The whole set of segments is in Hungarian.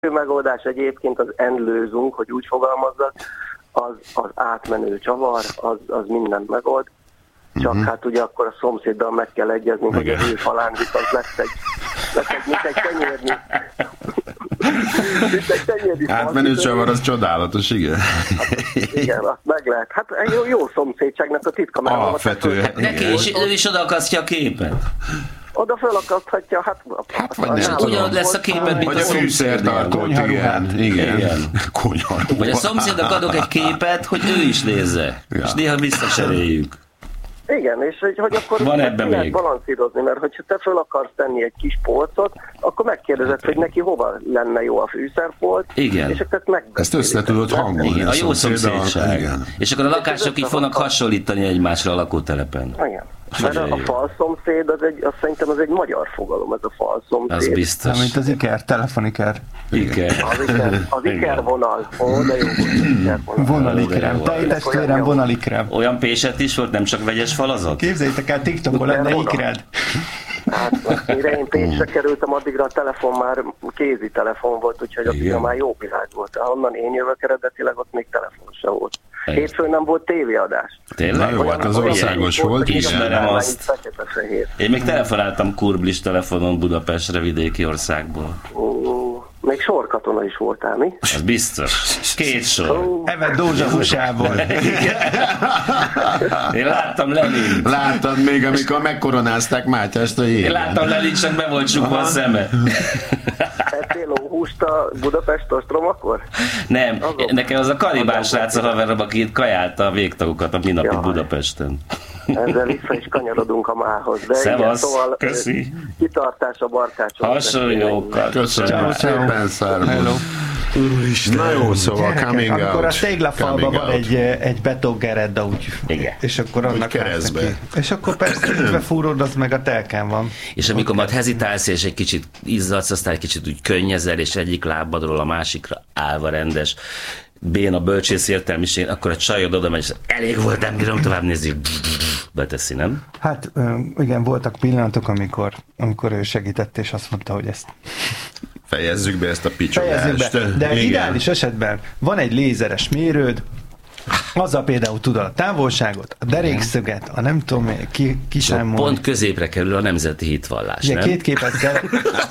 megoldás egyébként az endlőzünk, hogy úgy fogalmazzak, az átmenő csavar, az mindent megold. Csak hát ugye akkor a szomszéddal meg kell egyezni, hogy az ő halándik, az lesz egy tenyérni. Átmenő csavar, az csodálatos, igen. Igen, azt meg lehet. Hát jó szomszédságnak a titka. Alapvetően. Neki is odakasztja a képet. Oda felakaszthatja, hát vagy nem ugyanott lesz a képet, mint vagy a fűszertartót, igen. Konyharuhát. Vagy a szomszédnak adok egy képet, hogy ő is nézze. Ja. És néha visszaseréljük. Igen, és hogy akkor van ebben még balanszírozni, mert hogyha te föl akarsz tenni egy kis polcot, akkor megkérdezed, hogy neki hova lenne jó a fűszerpolt. Igen. És akkor ezt össze tudod hangolni. A jó szomszédság. És akkor a lakások így fognak hasonlítani egymásra a lakótelepen. Igen. Mert a falszomszéd, azt szerintem az egy magyar fogalom, ez a falszomszéd. Az biztos. Mint az Iker, telefoniker. Iker. Az Iker vonal. Ó, de jó volt. Vonalikrem. Tejtestvérem vonalikrem. Olyan péset is volt, nem csak vegyes falazat? Képzeljétek el, TikTokon lenne Ikred. Hát, mire én Pécsre kerültem, addigra a telefon már kézi telefon volt, úgyhogy addigra már jó világ volt. Ahonnan én jövök eredetileg, ott még telefon sem volt. Hétfőn nem volt tévéadás. Tényleg? Na jó, hát az országos volt. Ismerem azt. Én még telefonáltam kurblis telefonon Budapestre, vidéki országból. Még sorkatona is voltál, mi? Az biztos. 2 sor. Evett Dózsa húsából. Én láttam Lenint. Láttad még, amikor megkoronázták Mátyást a jégen. Én láttam Lenint, csak be volt csukva a szeme. Ettél lóhúst a Budapest ostromakor? Nem, nekem az a kanibál srác a haverom, aki itt kajálta a végtagokat a minapi Budapesten. Ezzel vissza is kanyarodunk a mához. De szevasz, igen, szóval köszi. Kitartás a barkácson. Hasonlókat. Köszönöm szépen, Szárma. Na jó, szóval coming out. Amikor a téglafalban van egy betongeredda, úgy. Igen. És akkor annak keresztbe. És akkor persze ütve fúrod, az meg a telken van. És amikor majd hezitálsz, és egy kicsit izzadsz, aztán egy kicsit úgy könnyezel, és egyik lábadról a másikra állva rendes, béna bölcsész értelmiség, akkor a csajod oda megy, és elég volt, nem bírom tovább nézni, beteszi, nem? Hát igen, voltak pillanatok, amikor ő segített, és azt mondta, hogy ezt fejezzük be ezt a picsogást. De igen. Ideális esetben van egy lézeres mérőd, azzal például tudod a távolságot, a derékszöget, a nem tudom, kiszámolni. Pont középre kerül a nemzeti hitvallás, igen, nem? 2 képet kellett...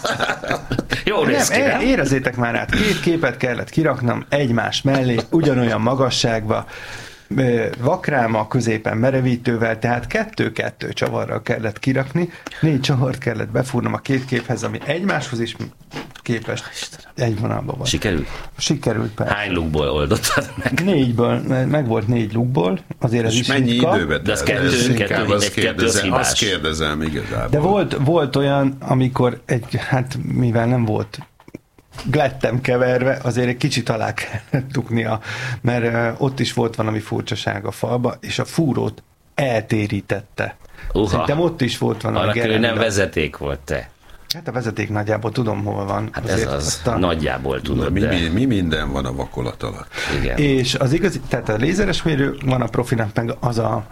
Jó néz ki, nem? Érezzétek már át, 2 képet kellett kiraknom egymás mellé, ugyanolyan magasságba, vakráma középen merevítővel, tehát 2-2 csavarral kellett kirakni, 4 csavart kellett befúrnom a 2 képhez, ami egymáshoz is képest egy vonalban van. Sikerült? Sikerült, persze. Hány lukból oldottad meg? 4-ből, meg volt 4 lukból, azért ez és is mennyi ritka. időbe? De az kettő, azt kérdezem igazából. De volt olyan, amikor mivel nem volt glettem keverve, azért egy kicsit alá kellett tuknia, mert ott is volt valami furcsaság a falba, és a fúrót eltérítette. Szerintem ott is volt valami gerenda. Arra nem vezeték volt te. Hát a vezeték nagyjából tudom, hol van. Hát azért ez az nagyjából tudod. Mi minden van a vakolat alatt. Igen. És az igazi, tehát a lézeres mérő van a profinak, meg az a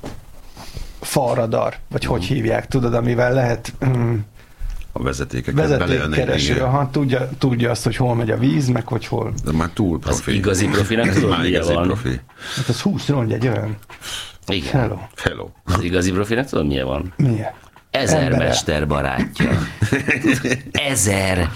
falradar, vagy hogy hívják, tudod, amivel lehet... a vezetékeket vezetékkereső, tudja azt, hogy hol megy a víz, meg hogy hol. De már túl profi. Az igazi profinak tudod, milyen van. Profi. Hát az 20 rongy egy olyan. Igen. Hello. Az igazi profinak tudod, milyen van? Milyen? 1000 mester barátja. 1000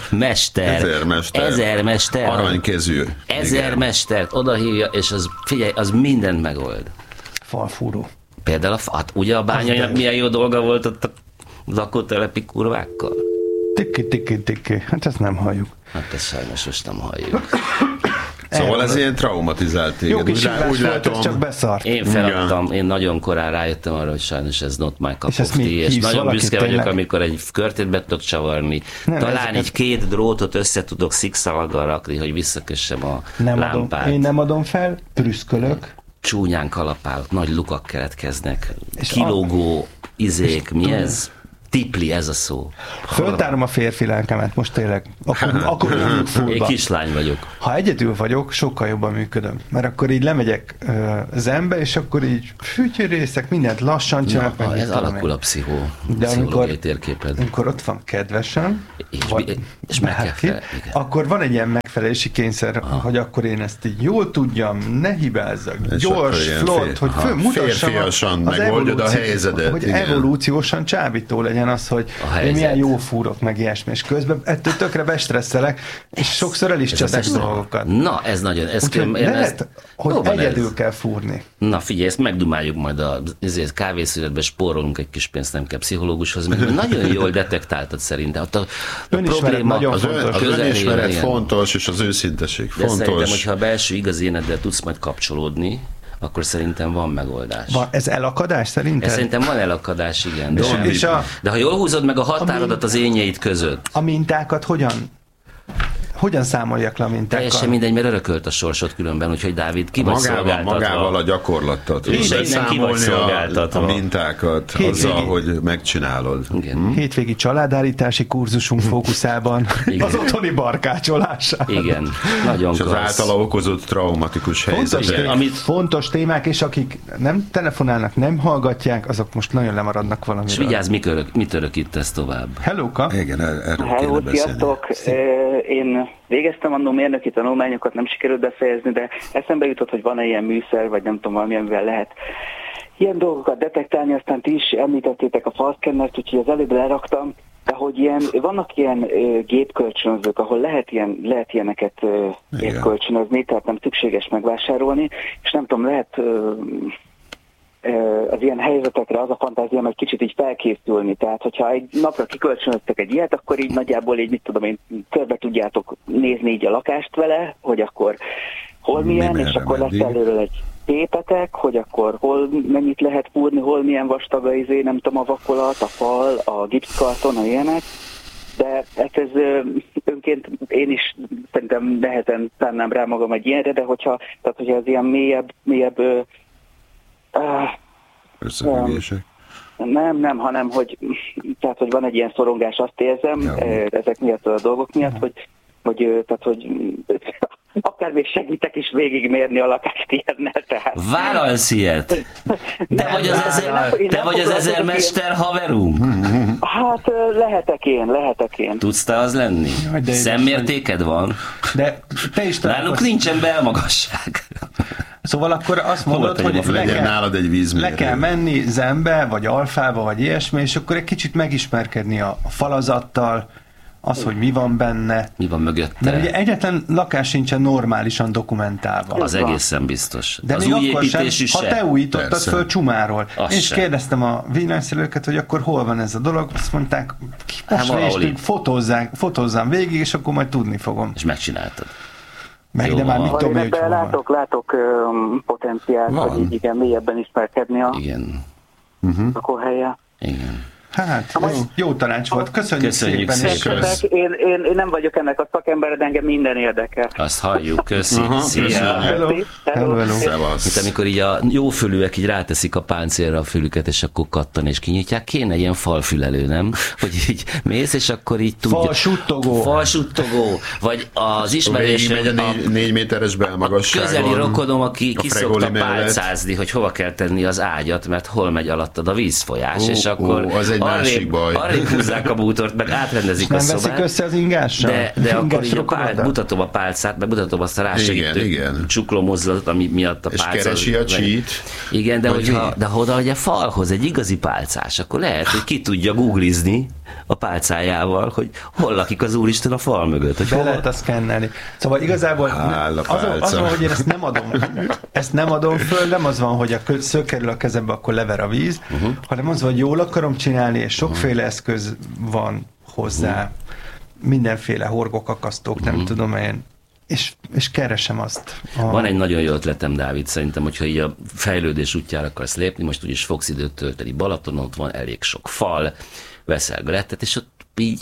mester. Aranykezű. 1000 mestert odahívja, és az, figyelj, az mindent megold. Falfúró. Például hát ugye a bányainak milyen jó dolga volt ott a lakótelepi kurvákkal? Tiki. Hát ezt nem halljuk. Hát ezt sajnos most nem halljuk. Szóval ez ilyen traumatizált téged. Jó kis úgy látom, csak beszart. Én feladtam, én nagyon korán rájöttem arra, hogy sajnos ez not my cup of tea, és nagyon büszke vagyok, amikor egy körtét be tudok csavarni. Talán egy 2 drótot össze tudok szikszalaggal rakni, hogy visszakössem a lámpát. Én nem adom fel, prüszkölök. Csúnyán kalapálok, nagy lukak keletkeznek, kilógó izék, mi ez? Tipli, ez a szó. Föltárom a férfi lelkemet, most tényleg. Akkor mondjuk fullba. Én kislány vagyok. Ha egyedül vagyok, sokkal jobban működöm. Mert akkor így lemegyek zenbe, és akkor így fütyörészek, mindent lassan csinálok. Ez alakul a pszichológiai térképed. Amikor ott van kedvesem, és meg kell fel, akkor van egy ilyen megfelelési kényszer, hogy akkor én ezt így jól tudjam, ne hibázzak, gyors, flott, hogy férfiasan megoldod a helyzetet. Hogy evolúciósan csábító legyen az, hogy én milyen jó fúrok meg ilyesmi, és közben ettől tökre bestresszelek, és sokszor el is cseszek dolgokat. Na, ez nagyon... Lehet, hogy egyedül kell fúrni. Na figyelj, ezt megdumáljuk majd a kávészületbe, spórolunk egy kis pénzt, nem kell pszichológushoz, mert nagyon jól detektáltad szerintem. A probléma az önismeret fontos, és az őszinteség fontos. De szerintem, hogyha a belső igaz éneddel tudsz majd kapcsolódni, akkor szerintem van megoldás. Ez elakadás szerinted? Szerintem van elakadás, igen. De ha jól húzod meg a határodat az énjeid között. A mintákat hogyan számoljak le a mintákkal? Teljesen mindegy, mert örökölt a sorsod különben, úgyhogy Dávid, ki vagy szolgáltatva? Magával a gyakorlattal. És számolni a mintákat azzal, hogy megcsinálod. Igen. Hétvégi családállítási kurzusunk fókuszában az otthoni barkácsolását. Igen, nagyon és az általa okozott traumatikus helyzetek. Fontos témák, és akik nem telefonálnak, nem hallgatják, azok most nagyon lemaradnak valamiről. És vigyázz, mit örökítesz tovább? Hellóka! Igen, erről kéne beszélni. Sziasztok! Én végeztem annó mérnöki tanulmányokat, nem sikerült befejezni, de eszembe jutott, hogy van-e ilyen műszer, vagy nem tudom, valamilyenvel lehet ilyen dolgokat detektálni, aztán ti is említettétek a falszkennert, úgyhogy az előbb leraktam, de hogy vannak ilyen gépkölcsönzők, ahol lehet ilyeneket kölcsönözni, tehát nem szükséges megvásárolni, és nem tudom, lehet az ilyen helyzetekre az a fantáziám, hogy kicsit így felkészülni. Tehát, hogyha egy napra kikölcsönöztek egy ilyet, akkor így nagyjából így, mit tudom én, körbe tudjátok nézni így a lakást vele, hogy akkor hol milyen, és akkor lesz előről egy képetek, hogy akkor hol mennyit lehet fúrni, hol milyen vastag nem tudom, a vakolat, a fal, a gipszkarton, a ilyenek. De ez önként én is szerintem nehezen szánnám rá magam egy ilyenre, de hogyha ez ilyen mélyebb összefüggések? Nem, hanem hogy van egy ilyen szorongás, azt érzem, ezek miatt a dolgok miatt, hogy akár még segítek is végigmérni a lakást ilyennel, tehát. Vállalsz ilyet? Te vagy az ezermester haverunk? Hát lehetek én. Tudsz te az lenni? Szemmértéked van? De te is nálunk nincsen belmagasság. Szóval akkor azt mondod, hogy le kell menni zenbe, vagy alfába, vagy ilyesmi, és akkor egy kicsit megismerkedni a falazattal, az, hogy mi van benne. Mi van mögötte. Mert ugye egyetlen lakás sincsen normálisan dokumentálva. Az egészen biztos. De az új új építésű sem, ha te újítottad föl csumáról. Az én is kérdeztem a villanyszerelőket, hogy akkor hol van ez a dolog, azt mondták, fotózzám végig, és akkor majd tudni fogom. És megcsináltad. De már mit tudom, hogy látok potenciált, hogy így igen, mélyebben ismerkedni a lakóhelye. Igen. Hát, jó tanács volt. Köszönjük szépen. Én nem vagyok ennek a szakember, de engem minden érdekel. Azt halljuk, köszi. Szia. Hello. Mint amikor így a jófülűek így ráteszik a páncélra a fülüket, és akkor kattan és kinyitják. Kéne ilyen falfülelő, nem? Hogy így mész, és akkor így tudja. Falsuttogó. Vagy az ismerősöm. Megy a 4 méteres belmagasságon. Közeli rokonom, aki kiszokta pálcázni, hogy hova kell tenni az ágyat, mert hol megy alattad a vízfolyás, és akkor arrébb húzzák a bútort, meg átrendezik a szobát. Nem veszik össze az ingással? De akkor így mutatom a pálcát, meg mutatom azt a rásegítő csukló mozdulatot, ami miatt a pálca. És keresi a cheat. Igen, de ha oda a falhoz egy igazi pálcás, akkor lehet, hogy ki tudja googlizni a pálcájával, hogy hol lakik az Úristen a fal mögött. Be lehet azt szkennelni. Szóval igazából az van, hogy én ezt nem adom föl, nem az van, hogy a szög kerül a kezembe, akkor lever a víz, hanem az van, hogy jól akarom csinálni, és sokféle eszköz van hozzá, mindenféle horgokakasztók, nem tudom én, és keresem azt. Van egy nagyon jó ötletem, Dávid, szerintem, hogyha így a fejlődés útjára akarsz lépni, most úgyis fogsz időt tölteni Balatonon, ott van elég sok fal, veszel glettet, és ott így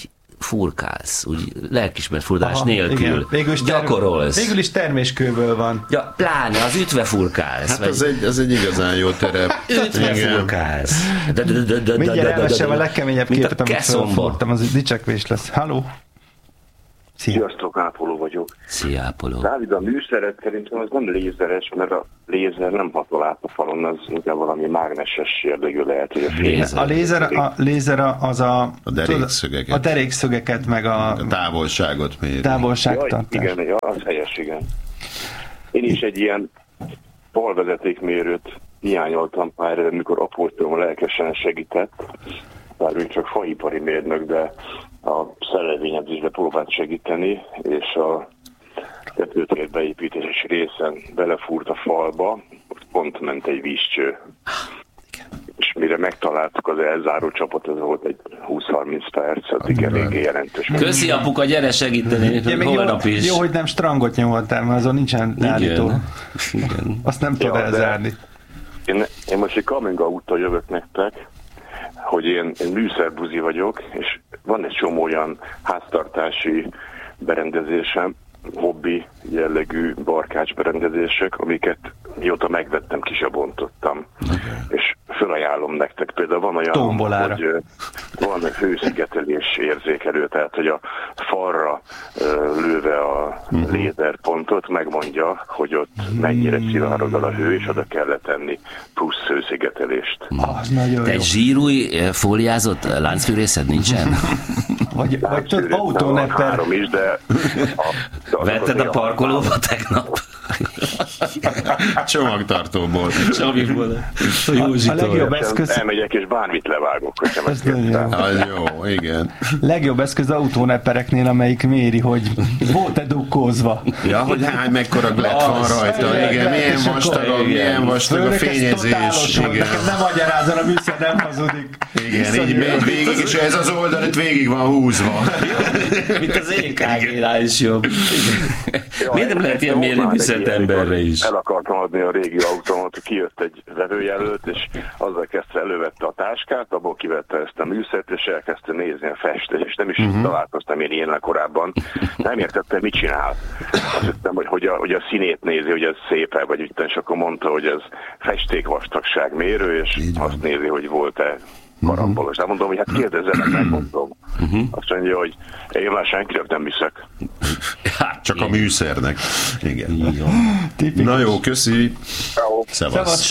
furkálsz, úgy lelkismert furdalás nélkül. Igen. Gyakorolsz. Végül is terméskőből van. Ja, pláne, az ütve furkálsz. Hát az egy igazán jó terep. Ütve furkálsz. Mindjárt elmesem a legkeményebb képet, amit felfogtam, az dicsekvés lesz. Halló? Sziasztok, Ápoló vagyok. Szia, Ápoló. Dávid, a műszeret szerintem az nem lézeres, mert a lézer nem hatol át a falon, az inkább valami mágneses jellegű lehet, hogy a lézer az a derékszögeket. A derékszögeket, meg a távolságot méri. Távolságtartás. Igen, az helyes, igen. Én is egy ilyen falvezetékmérőt hiányoltam pályára, amikor apóstolom lelkesen segített, bár ő csak faipari mérnök, de a szerelvényezésbe próbált segíteni, és a tetőtér beépítési részen belefúrt a falba, pont ment egy vízcső. És mire megtaláltuk az elzáró csapot, ez volt egy 20-30 perc, addig eléggé jelentős. Köszi, apuka, gyere segíteni, holnap is. Jó, hogy nem strangot nyomoltál, mert azon nincsen állító. Igen. Azt nem tudod elzárni. Én most egy coming out-tal jövök nektek, hogy én műszerbuzi vagyok, és van egy csomó olyan háztartási berendezésem, hobbi jellegű barkács berendezések, amiket mióta megvettem, ki se bontottam. És felajánlom nektek. Például van olyan, tombolára, hogy van hőszigetelés érzékelő, tehát hogy a falra lőve a lézerpontot megmondja, hogy ott mennyire szivárog a hő, és oda kell tenni plusz hőszigetelést. Az nagyon Te jó. zsírúj fóliázott láncfűrészed nincsen? Vagy tudod, autónepper. 3 is, de... Vetted a parkolóba tegnap? Csomagtartóból. A legjobb eszköz... Elmegyek és bármit levágok, hogyha megkérdezem. Az jó, igen. Legjobb eszköz autóneppereknél, amelyik méri, hogy volt-e dukkózva. Ja, hogy hány mekkora glett van rajta. Igen, milyen vastag a fényezés. Igen. Nem magyarázol, a műszer nem hazudik. Igen, így megy végig, és ez az oldal itt végig van húzva. Mint az EKG-nál is jobb. Miért nem lehet ilyen mérni műszert emberre is? El akartam adni a régi autómat, kijött egy vevőjelölt, és azzal kezdve elővette a táskát, abból kivette ezt a műszert, és elkezdte nézni a festést, és nem is találkoztam én ilyennel korábban. Nem értettem, mit csinál. Azt hittem, hogy a színét nézi, hogy ez szép-e, vagy úgy, és akkor mondta, hogy ez festékvastagság mérő, és azt nézi, hogy volt-e karambolos. De mondom, hogy hát kérdezzenek, megmondom. Azt mondja, hogy én már senkinek nem hiszek. Csak a műszernek. Igen. Tipikus. Na jó, köszi. Szevasz.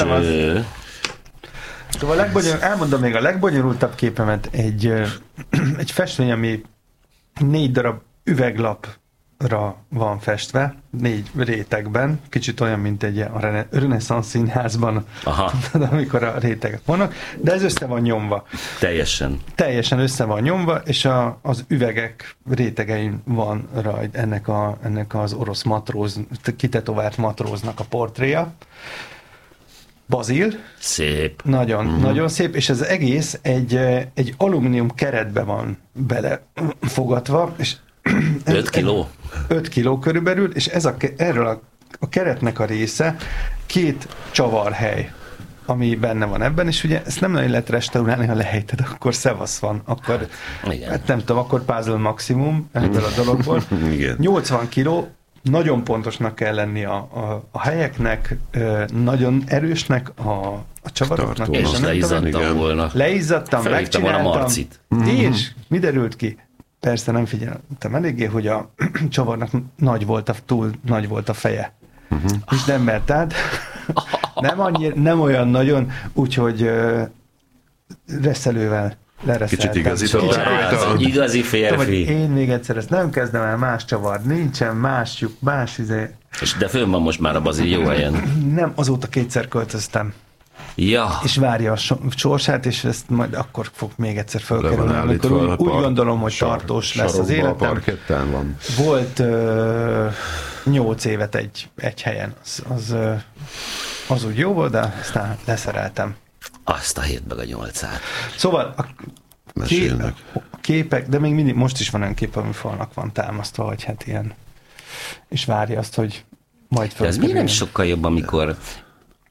Szóval elmondom még a legbonyolultabb képemet, egy festmény, ami 4 darab üveglapra van festve, 4 rétegben, kicsit olyan, mint egy a reneszánsz színházban, amikor a rétegek vannak, de ez össze van nyomva. Teljesen össze van nyomva, és az üvegek rétegein van rajta ennek az orosz matróz, kitetovált matróznak a portréja. Bazil. Szép. Nagyon szép, és ez egész egy alumínium keretbe van belefogatva, és 5 kiló? 5 kiló körülbelül, és erről a keretnek a része 2 csavarhely, ami benne van ebben, és ugye ezt nem nagyon lehet restaurálni, ha lehelyted, akkor szevasz van, akkor hát nem tudom, akkor puzzle maximum ebből a dologból. 80 kiló, nagyon pontosnak kell lenni a helyeknek, nagyon erősnek a csavaroknak. És leizzadtam volna. Leizzadtam, megcsináltam. És mi derült ki? Persze nem figyeltem eléggé, hogy a csavarnak túl nagy volt a feje. És nem mert át. Nem olyan nagyon, úgyhogy reszelővel lereszeltem. Kicsit igazítottál rajta. Igazi férfi. Én még egyszer ezt nem kezdem el, más csavar nincsen, más De fönn van most már a Bazil jó helyen. Nem, azóta 2-szer költöztem. Ja. És várja a sorsát, és ezt majd akkor fog még egyszer fölkerülni, amikor úgy gondolom, hogy tartós lesz az életem. Van. Volt 8 évet egy helyen. Az úgy jó volt, de aztán leszereltem. Azt a 7 meg a 8-át. Szóval a képek, de még mindig most is van olyan kép, ami falnak van támasztva, hogy hát ilyen, és várja azt, hogy majd de ez miért nem sokkal jobb, amikor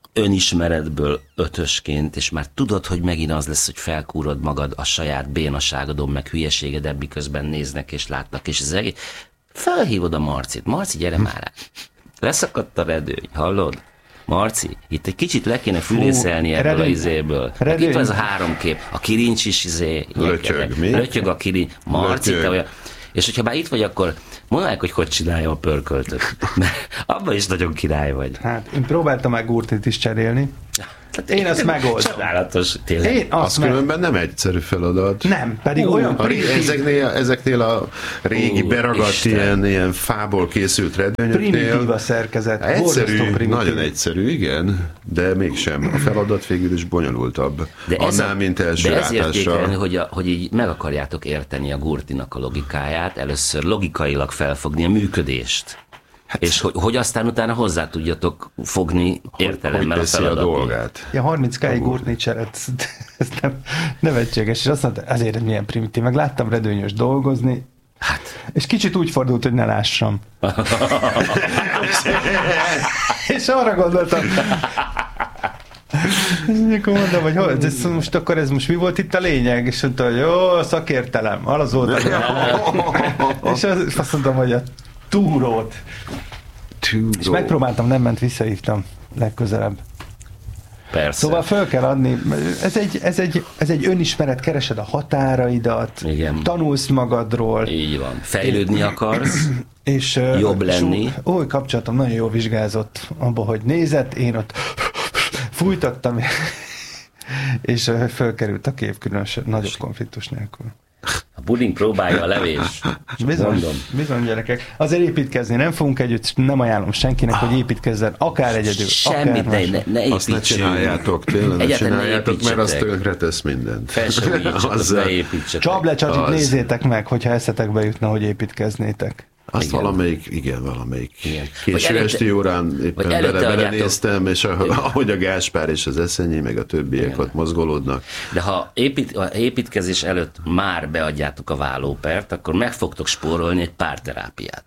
önismeretből 5-ösként, és már tudod, hogy megint az lesz, hogy felkúrod magad a saját bénaságodon, meg hülyeséged, miközben néznek és látnak, és az egész. Felhívod a Marcit. Marci, gyere már rá. Leszakadt a redőny, hallod? Marci, itt egy kicsit le kéne fűrészelni ebből a izéből. Itt van ez a 3 kép. A kirincs is lötyög a kirincs. Marci, te olyan. És hogyha már itt vagy, akkor mondd meg, hogy csináljam a pörköltöt. Mert abban is nagyon király vagy. Hát, én próbáltam meg gurtit is cserélni. Én azt megoldom. Csodálatos, tényleg. Én azt különben nem egyszerű feladat. Nem, pedig olyan ezeknél a régi beragadt ilyen fából készült redőnyöknél. Primitív a szerkezet. Egyszerű, nagyon egyszerű, igen, de mégsem. A feladat végül is bonyolultabb. Annál, mint első látásra. Hogy így meg akarjátok érteni a gurtinak a logikáját, először logikailag felfogni a működést. Hát, és hogy aztán utána hozzá tudjatok fogni értelemmel a feladatni. A dolgát. Ja, 30 gurtnit cseret, ez nem nevetséges, és azt mondta, azért milyen primitív, meg láttam redőnyös dolgozni, hát. És kicsit úgy fordult, hogy ne lássam. És arra gondoltam, és akkor mondom, hogy ez most mi volt itt a lényeg? És mondta, hogy jó, szakértelem, az volt. És azt mondtam, hogy a túrót. És megpróbáltam, nem ment, visszahívtam legközelebb. Persze. Szóval föl kell adni, ez egy önismeret, keresed a határaidat, igen. Tanulsz magadról. Így van. Fejlődni akarsz, és jobb lenni. Új kapcsolatom nagyon jól vizsgázott abba, hogy nézett, én ott fújtattam, és fölkerült a kép különösen, nagyobb konfliktus nélkül. A puding próbálja a levés. Bizony, gyerekek. Azért építkezni nem fogunk együtt, nem ajánlom senkinek, hogy építkezzen, akár egyedül, semmit akár ne azt ne csináljátok, tényleg ne csináljátok, mert az tönkre tesz mindent. Ne építsetek. Csablecsacsit nézzétek meg, hogyha eszetekbe jutna, hogy építkeznétek. Azt igen. valamelyik késő esti órán éppen belenéztem, és ahogy a Gáspár és az Eszenyi, meg a többiek ott mozgolódnak. De ha építkezés előtt már beadjátok a vállópert, akkor meg fogtok spórolni egy párterápiát.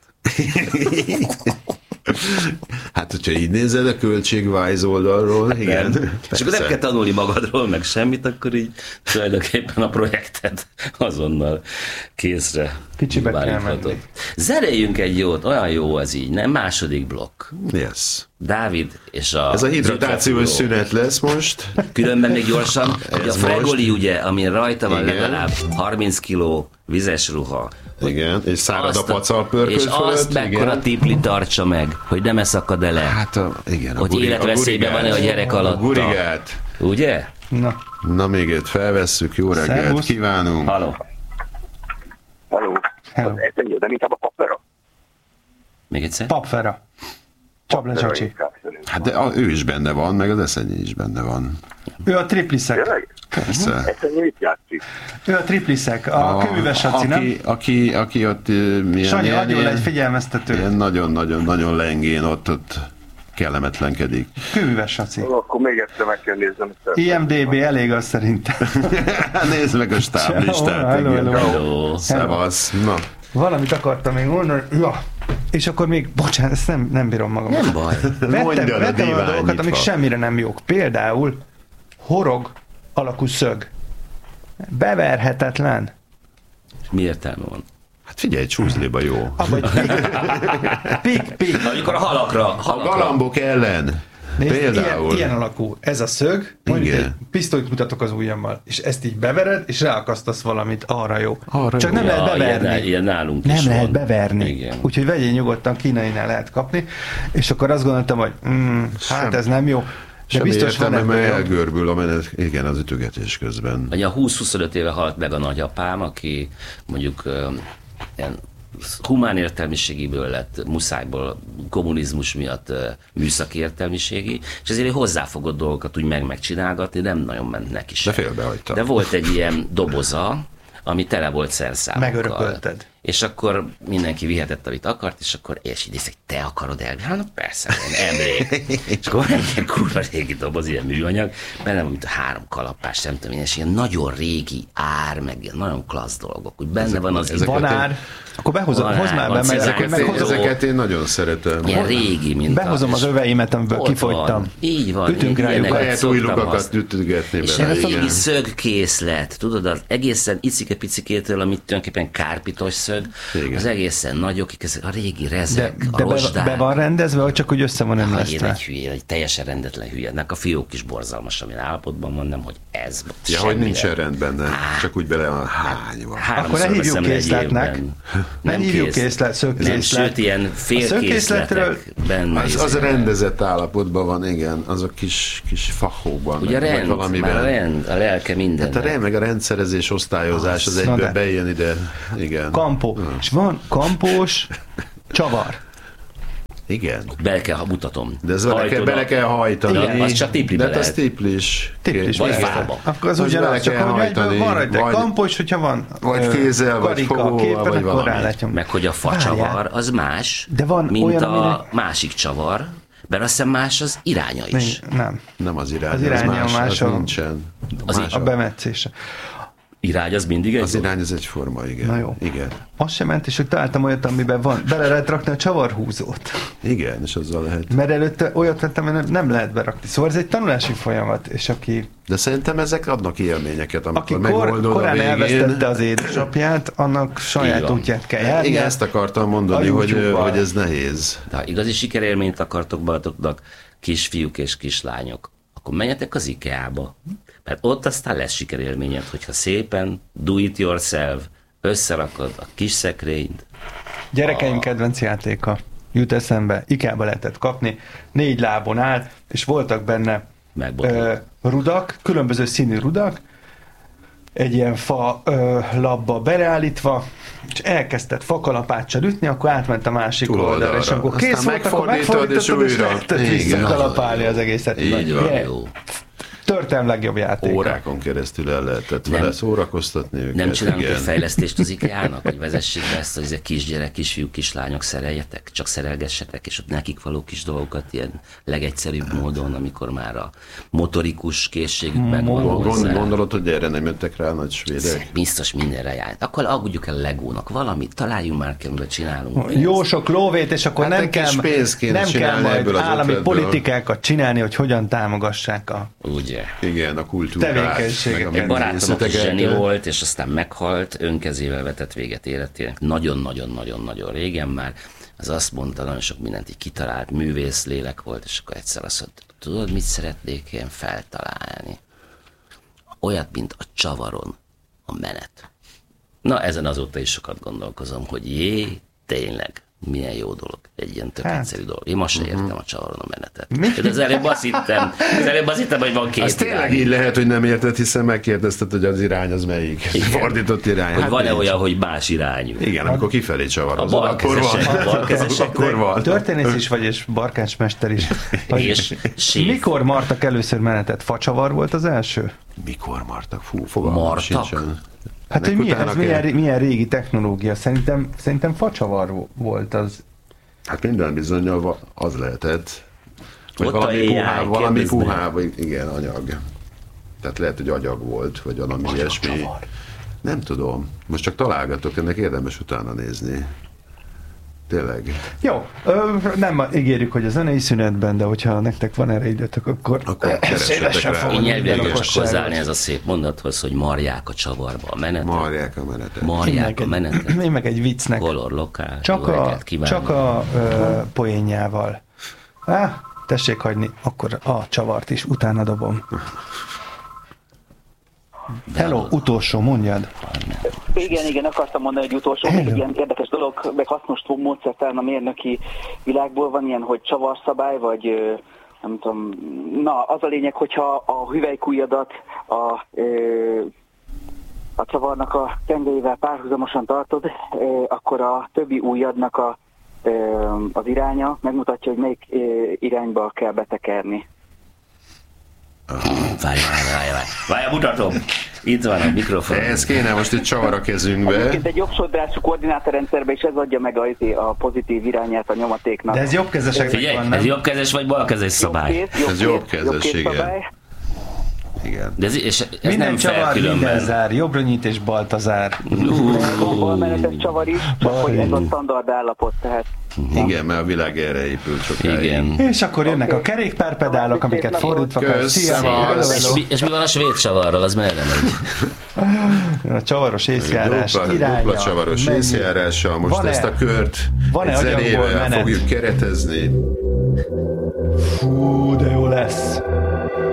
Hát, hogyha így nézed a költségvájz oldalról, hát igen. És akkor nem kell tanulni magadról, meg semmit, akkor így tulajdonképpen a projektet azonnal készre. Kicsibe kell menni. Zenéljünk egy jót, olyan jó az így, nem? Második blokk. Yes. Dávid és ez a hidratációs szünet lesz most. Különben még gyorsan, hogy a Fregoli ugye, ami rajta van igen. Legalább 30 kiló vizes ruha. Igen, és szárad a pacal pörkölt és fölött. És azt mekkora tipli tartsa meg, hogy nem szakad el. Hát igen. Hogy életveszélyben van-e a gyerek alatt. A gurigát. Ugye? Na még egy felvesszük, jó reggelt Szervusz. Kívánunk. Halló. Az Eszenyi, de inkább a Papfera? Még egyszer? Papfera. Csablecsacsi. Hát de ő is benne van, meg az Eszenyi is benne van. Ő a tripliszek. Persze. Eszenyi mit játszik? Ő a tripliszek, a kövüves Saci, nem? Aki ott milyen... Sanyi, adjon egy figyelmeztető. Ilyen nagyon-nagyon lengén ott kellemetlenkedik. Kövüves Saci. Akkor még egyszer meg kell néznem. IMDB elég az szerintem. Nézd meg a stáblistát. Hello. Szevasz. Na. Valamit akartam még mondani. Ja. És akkor még, bocsánat, ezt nem bírom magam. Nem baj. Vettem a dolgokat, amik semmire nem jók. Például horog alakú szög. Beverhetetlen. Mi értelme van? Hát figyelj, csúszléba jó. Pik. Amikor a halakra. A galambok ellen. Nézd, például. Ilyen alakú. Ez a szög, mondjuk egy pisztolyt mutatok az ujjammal, és ezt így bevered, és ráakasztasz valamit, arra jó. Csak nem lehet beverni. Ilyen nálunk nem is lehet van. Beverni. Úgyhogy vegyél nyugodtan, kínainál lehet kapni, és akkor azt gondoltam, hogy hát ez nem jó. De biztos van ebben elgörbül a menet, igen, az ütögetés közben. Ugye a 20-25 éve halt meg a nagyapám, aki mondjuk ilyen humán értelmiségiből lett muszájból kommunizmus miatt műszaki értelmiségi, és ezért hozzáfogott dolgokat úgy megcsinálgatni, nem nagyon ment neki sem. De félbehagyta. De volt egy ilyen doboza, ami tele volt szerszámokkal. Megörökölted. és akkor mindenki vihetett, amit akart, és akkor és így hogy te akarod el? Hát no, persze, emlék. És akkor egy ilyen kurva régi doboz, ilyen műanyag, benne van, mint a 3 kalapás, nem tudom én, és ilyen nagyon régi ár, meg ilyen nagyon klassz dolgok, úgy benne van az... Van ár, akkor behozom, hozd már be, ezeket én nagyon szeretem. Ilyen régi, mint behozom az öveimet, amiből kifogytam. Így van. Ütünk rájuk. Lehet új lukakat ütgetni és bele. És régi szögkészlet, tudod, az egészen icike-picikétől, amit tulajdonképpen kárpitos szög, igen. Az egészen nagyokig, ezek a régi rezek, a rozsdák. Be van rendezve, vagy csak úgy össze van ömlesztve? Egy hülye, egy teljesen rendetlen hülye. Ennek a fiók is borzalmas, amilyen állapotban van, nem, hogy ez. Ja, hogy nincsen rendben, de csak úgy bele van hányva. Akkor ne hívjuk készletnek. Ne hívjuk készlet, szögkészlet. Nem, sőt, ilyen félkészletek benne. Az rendezett állapotban van, igen, azok kis fahóban. Ugye rend, a lelke minden. Hát a rend, meg a rendszerezés, osztályozás, az egyből bejön ide, igen. Kampó. És van kampós csavar. Igen. Bele kell, ha mutatom. De ez bele kell hajtani. Igen, az csak tiplibe lehet. De az tiplis. Vagy fába. Akkor az ugyanaz, csak hogy van rajta egy kampos, hogyha van vagy kézzel, vagy fogóval, vagy valami. Meg hogy a facsavar az más, mint olyan, a másik csavar, mert azt hiszem más az iránya is. Nem az irány. Az iránya más, az nincsen. A bemetszése. Irány az mindig egy? Az irány az egyforma, igen. Na jó. Igen. Az sem ment, és hogy találtam olyat, amiben van. Bele lehet rakni a csavarhúzót. Igen, és azzal lehet. Mert előtte olyat vettem, hogy nem lehet berakni. Szóval ez egy tanulási folyamat, és aki... De szerintem ezek adnak élményeket, amikor megoldod a korán végén. elvesztette az édesapját, annak saját útját kell járni. Igen, ezt akartam mondani, hogy ez nehéz. De ha igazi sikerélményt akartok magatoknak, kisfiúk és kislányok, akkor menjetek az IKEA-ba. Mert ott aztán lesz sikerélményed, hogyha szépen do it yourself, összerakod a kis szekrényt. Gyerekeim kedvenc játéka jut eszembe, IKEA-ba lehetett kapni, 4 lábon áll, és voltak benne rudak, különböző színű rudak, egy ilyen fa labba bereállítva, és elkezdted fakalapáccsal ütni, akkor átment a másik oldalra, és amikor kész volt, akkor megfordítod, és lehetett visszakalapálni az egészet. Így van, jó. Történelem legjobb játék. Órákon keresztül el lehetett vele szórakoztatni őket. Nem csinálunk egy fejlesztést az IKEA-nak, hogy vezessék be ezt, hogy kisgyerek, kisfiúk, kislányok szereljetek, csak szerelgessetek, és ott nekik való kis dolgokat ilyen legegyszerűbb módon, amikor már a motorikus készségük megvan hozzá. Gondolod, hogy erre nem jöttek rá nagy svédek? Biztos mindenre járt. Akkor aggódjuk el Legónak valamit, találjunk már ki, amivel csinálunk. Jó sok lóvét, és akkor nem kell majd állami politikákat csinálni, hogy hogyan támogassák a... Ugye. Igen, a kultúrát. Egy barátom, aki zseni volt, és aztán meghalt, önkezével vetett véget életének. Nagyon-nagyon-nagyon-nagyon régen már. Az azt mondta, nagyon sok mindent így kitalált, művész lélek volt, és akkor egyszer azt mondta, tudod, mit szeretnék én feltalálni? Olyat, mint a csavaron a menet. Na, ezen azóta is sokat gondolkozom, hogy tényleg, milyen jó dolog, egy ilyen tök egyszerű dolog. Én most se értem a csavaron a menetet. De az előbb azt hittem, hogy van 2 az irány. tényleg így lehet, hogy nem érted, hiszen megkérdezted, hogy az irány az melyik. Fordított irány. Hogy van-e olyan, hogy más irányú? Igen, amikor kifelé csavarozol, akkor van. Történész is vagy, és barkácsmester is. Mikor martak először menetet? Facsavar volt az első? Mikor martak? Fú, fogalmam sincsen. Hát, hogy milyen régi technológia? Szerintem facsavar volt az. Hát minden bizonnyal az lehetett. Valami puhább, igen, anyag. Tehát lehet, hogy agyag volt, vagy valami ilyesmi. Nem tudom. Most csak találgatok, ennek érdemes utána nézni. Tényleg. Jó, nem ígérjük, hogy a zenei szünetben, de hogyha nektek van erre időtök, akkor keressetek rá. Én nyelvileg csak hozzáállni ez a szép mondathoz, hogy marják a csavarba a menetet. Marják a menetet. Marják a menetet. Én meg egy viccnek. Color lokál. Csak a poénjával. Tessék hagyni, akkor a csavart is, utána dobom. Hello, utolsó, mondjad. Igen, akartam mondani, hogy utolsó, egy ilyen érdekes dolog, meg hasznos módszertan a mérnöki világból van ilyen, hogy csavarszabály, vagy nem tudom, na, az a lényeg, hogyha a hüvelykujjadat a csavarnak a tengelyével párhuzamosan tartod, akkor a többi ujjadnak az iránya megmutatja, hogy melyik irányba kell betekerni. Várj, mutatom. Itt van a mikrofon. Ez kéne most egy csavar a kezünkbe. Egyébként egy jobbsodrású koordinátorrendszerben is ez adja meg a pozitív irányát a nyomatéknak. De ez jobbkezeseknek van, nem? Ez jobbkezes vagy balkezes szabály? Ez jobbkezes, igen. De ez minden nem csavar, fel különben. minden zár, jobbra nyit és balta zár. Van balmenetes csavar is, csak hogy ez a standard állapot, tehát. Igen, mert a világ erre épült sokáig. Igen. És akkor jönnek a kerékpárpedálok, amiket fordítva kell. És mi van a svéd csavarral, az merre megy? A csavaros észjárás iránya. Dupla csavaros észjárással, most ezt a kört egy zenével fogjuk keretezni. Fú, de jó lesz.